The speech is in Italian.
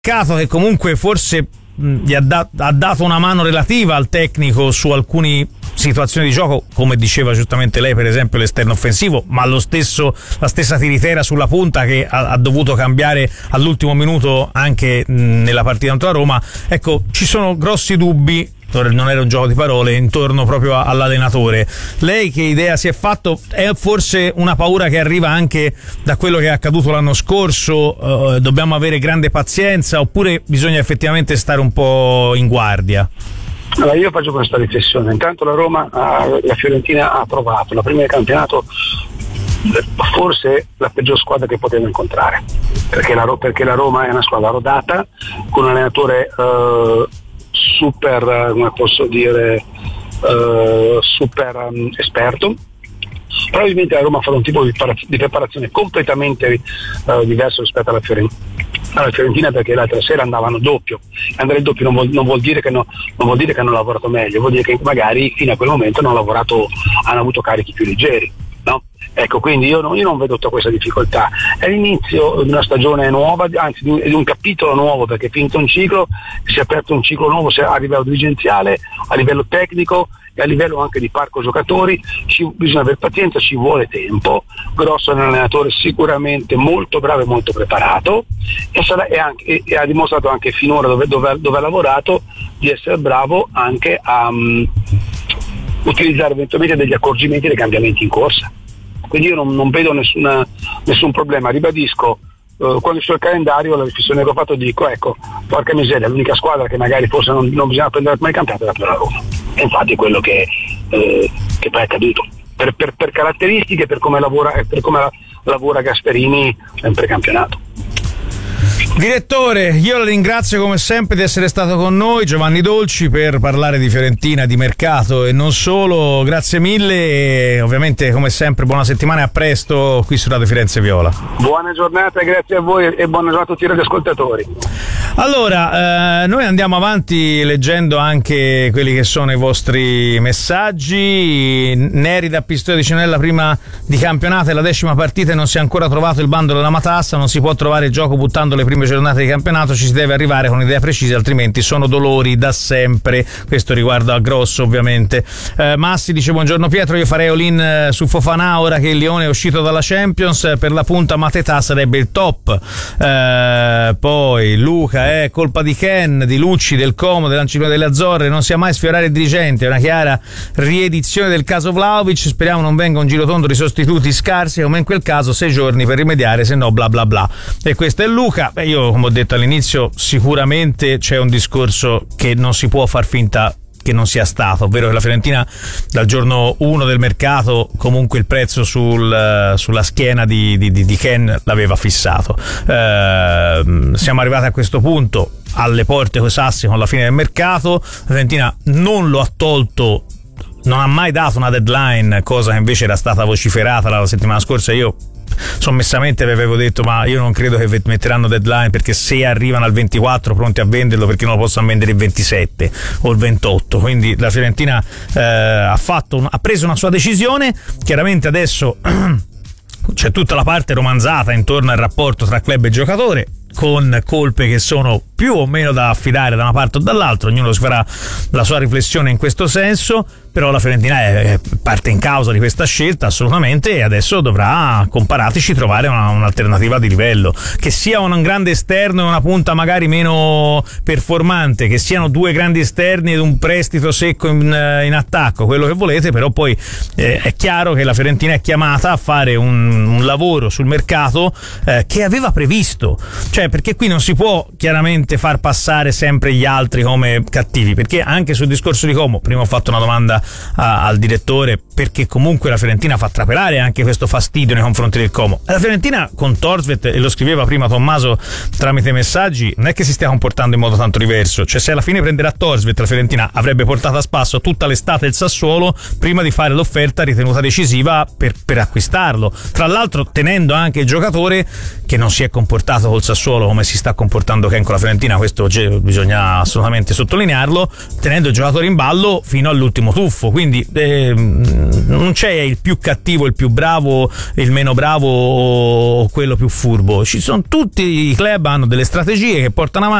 Cato che comunque forse gli ha dato una mano relativa al tecnico su alcune situazioni di gioco, come diceva giustamente lei, per esempio l'esterno offensivo, ma la stessa Tiritera sulla punta che ha dovuto cambiare all'ultimo minuto anche nella partita contro la Roma. Ecco, ci sono grossi dubbi, non era un gioco di parole, intorno proprio all'allenatore. Lei che idea si è fatto? È forse una paura che arriva anche da quello che è accaduto l'anno scorso? Dobbiamo avere grande pazienza oppure bisogna effettivamente stare un po' in guardia? Allora, io faccio questa riflessione. Intanto la Fiorentina ha provato la prima del campionato, forse la peggior squadra che poteva incontrare, perché la Roma è una squadra rodata con un allenatore super, come posso dire, super esperto. Probabilmente la Roma ha fatto un tipo di preparazione completamente diverso rispetto alla Fiorentina, perché l'altra sera andavano doppio. Andare doppio non vuol dire che hanno lavorato meglio, vuol dire che magari fino a quel momento hanno avuto carichi più leggeri, no? Ecco, quindi io non vedo tutta questa difficoltà. È l'inizio di una stagione nuova, anzi di un capitolo nuovo, perché è finito un ciclo, si è aperto un ciclo nuovo sia a livello dirigenziale, a livello tecnico e a livello anche di parco giocatori. Bisogna avere pazienza, ci vuole tempo. Grosso è un allenatore sicuramente molto bravo e molto preparato e ha dimostrato anche finora dove ha lavorato di essere bravo anche a utilizzare eventualmente degli accorgimenti e dei cambiamenti in corsa. Quindi io non vedo nessun problema. Ribadisco, quando sul calendario la riflessione che ho fatto dico, ecco, porca miseria, l'unica squadra che magari forse non bisogna prendere mai il campionato era per la Roma. E infatti è quello che poi è accaduto per caratteristiche, per come lavora Gasperini in precampionato. Direttore, io la ringrazio come sempre di essere stato con noi, Giovanni Dolci, per parlare di Fiorentina, di mercato e non solo. Grazie mille e ovviamente come sempre buona settimana e a presto qui su Radio Firenze Viola. Buona giornata, grazie a voi e buona giornata a tutti i radioascoltatori. Allora, noi andiamo avanti leggendo anche quelli che sono i vostri messaggi. Neri da Pistoia di Cinella, prima di campionato è la 10ª partita e non si è ancora trovato il bando della matassa, non si può trovare il gioco buttando le prime giornate di campionato, ci si deve arrivare con idee precise, altrimenti sono dolori da sempre. Questo riguarda Grosso ovviamente. Massi dice: buongiorno Pietro, io farei all-in su Fofana ora che il Lione è uscito dalla Champions, per la punta Mateta sarebbe il top. Poi Luca: è colpa di Ken, di Lucci, del Como, dell'Ancilone delle Azzorre, non sia mai sfiorare il dirigente, è una chiara riedizione del caso Vlahovic, speriamo non venga un girotondo di sostituti scarsi come in quel caso, 6 giorni per rimediare, se no bla bla bla. E questo è Luca. Io come ho detto all'inizio, sicuramente c'è un discorso che non si può far finta che non sia stato, ovvero che la Fiorentina dal giorno 1 del mercato comunque il prezzo sulla schiena di Ken l'aveva fissato. Siamo arrivati a questo punto alle porte coi sassi con la fine del mercato. La Fiorentina non lo ha tolto, non ha mai dato una deadline, cosa che invece era stata vociferata la settimana scorsa. Io sommessamente vi avevo detto, ma io non credo che metteranno deadline, perché se arrivano al 24 pronti a venderlo, perché non lo possono vendere il 27 o il 28. Quindi la Fiorentina ha preso una sua decisione. Chiaramente adesso c'è tutta la parte romanzata intorno al rapporto tra club e giocatore, con colpe che sono più o meno da affidare da una parte o dall'altra, ognuno si farà la sua riflessione in questo senso, però la Fiorentina è parte in causa di questa scelta assolutamente, e adesso dovrà, con Paratici, trovare un'alternativa di livello, che sia un grande esterno e una punta magari meno performante, che siano 2 grandi esterni ed un prestito secco in attacco, quello che volete, però poi è chiaro che la Fiorentina è chiamata a fare un lavoro sul mercato che aveva previsto, cioè, perché qui non si può chiaramente far passare sempre gli altri come cattivi, perché anche sul discorso di Como, prima ho fatto una domanda al direttore, perché comunque la Fiorentina fa trapelare anche questo fastidio nei confronti del Como. La Fiorentina con Thorstvedt, e lo scriveva prima Tommaso tramite messaggi, non è che si stia comportando in modo tanto diverso, cioè se alla fine prenderà Thorstvedt, la Fiorentina avrebbe portato a spasso tutta l'estate il Sassuolo prima di fare l'offerta ritenuta decisiva per acquistarlo, tra l'altro tenendo anche il giocatore che non si è comportato col Sassuolo come si sta comportando Ken con la Fiorentina, questo bisogna assolutamente sottolinearlo, tenendo il giocatore in ballo fino all'ultimo tuffo. buffo, quindi non c'è il più cattivo, il più bravo, il meno bravo o quello più furbo. Tutti i club hanno delle strategie che portano avanti